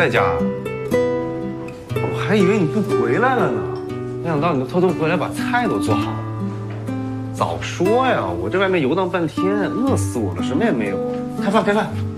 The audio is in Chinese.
在家？我还以为你不回来了呢，没想到你就偷偷回来把菜都做好了。早说呀！我这外面游荡半天，饿死我了，什么也没有。开饭，开饭。